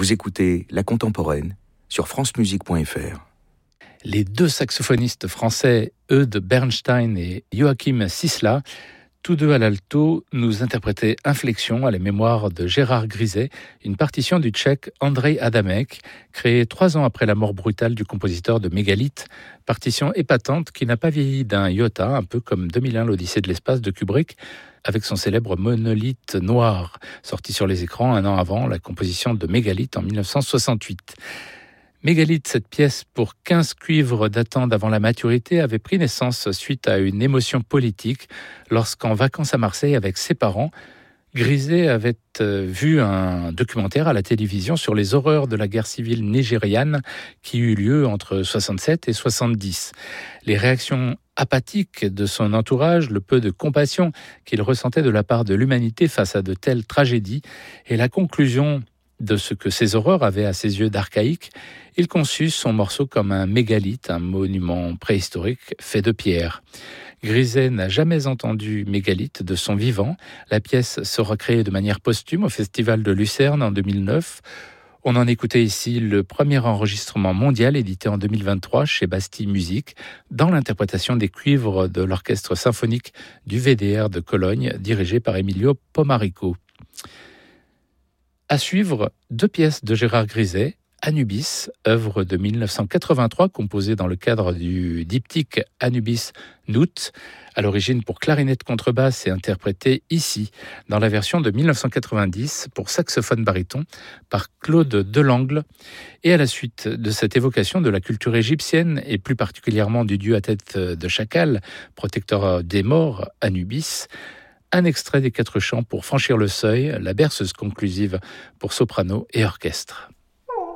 Vous écoutez La Contemporaine sur francemusique.fr. Les deux saxophonistes français Eudes Bernstein et Joachim Sisla, tous deux à l'alto, nous interprétaient Inflexion à la mémoire de Gérard Grizet, une partition du tchèque Andrej Adamek, créée 3 ans après la mort brutale du compositeur de Mégalithe, partition épatante qui n'a pas vieilli d'un iota, un peu comme 2001 l'Odyssée de l'espace de Kubrick, avec son célèbre monolithe noir, sorti sur les écrans 1 an avant la composition de Mégalithe en 1968. Mégalithe, cette pièce pour 15 cuivres datant d'avant la maturité, avait pris naissance suite à une émotion politique lorsqu'en vacances à Marseille avec ses parents, Grizet avait vu un documentaire à la télévision sur les horreurs de la guerre civile nigériane qui eut lieu entre 67 et 70. Les réactions apathiques de son entourage, le peu de compassion qu'il ressentait de la part de l'humanité face à de telles tragédies et la conclusion de ce que ces horreurs avaient à ses yeux d'archaïque, il conçut son morceau comme un mégalithe, un monument préhistorique fait de pierre. Grizet n'a jamais entendu Mégalithe de son vivant. La pièce sera créée de manière posthume au Festival de Lucerne en 2009. On en écoutait ici le premier enregistrement mondial édité en 2023 chez Bastille Musique, dans l'interprétation des cuivres de l'orchestre symphonique du VDR de Cologne, dirigé par Emilio Pomarico. À suivre, 2 pièces de Gérard Grizet, Anubis, œuvre de 1983 composée dans le cadre du diptyque Anubis Noot, à l'origine pour clarinette contrebasse et interprétée ici, dans la version de 1990 pour saxophone baryton par Claude Delangle. Et à la suite de cette évocation de la culture égyptienne et plus particulièrement du dieu à tête de chacal, protecteur des morts, Anubis, un extrait des 4 chants pour franchir le seuil, la berceuse conclusive pour soprano et orchestre.